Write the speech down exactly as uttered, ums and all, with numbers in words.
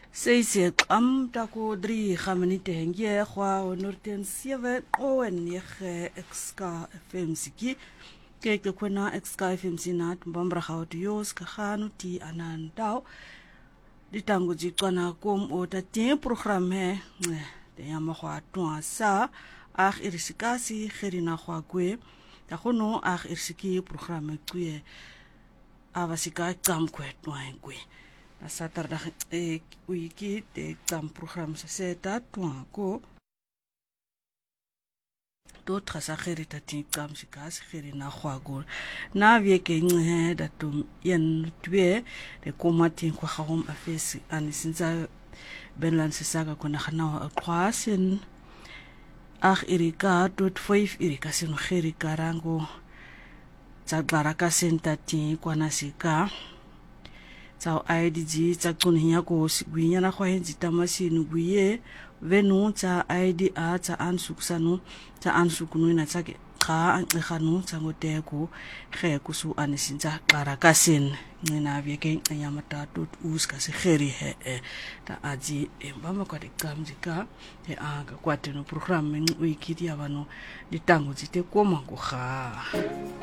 Seise am tako drie gaminite hengie kwa onorten sewe o en nege exka F M siki kijk de kwena exka F M sinat mbambra houdt yos kaganu ti anandao di tango jikwana kom o tatie programme de yama kwa tuan sa ag irisikasi gerina kwa kwe takono ag irisiki programme kwe avasika kam kwe tuan kwe na saterdag ek wiki de tam program sa seta tuan ko do trasa gerita tin kam sikas gerina kwa go na wieke nge datum yen twe de komatin kwa hom afesi anisinza benlan saga kona khana kwasin ag irika dot five irika sin gerika rango tsaglara senta tin kwana sika Tau I D G tsa kunya ko sigwinya na kwa henzi tamasi nuguye venu tsa I D A tsa ansuksanu tsa ansukunu na tsa ka ankhanu tsa ngoteko khe kusu anisinza klara kasin ngina vieke nyamata dot us ka se kheri he ta aji embama kwa de kamjika te anga kwa teno program wiki dia bano ditango zite koma ko kha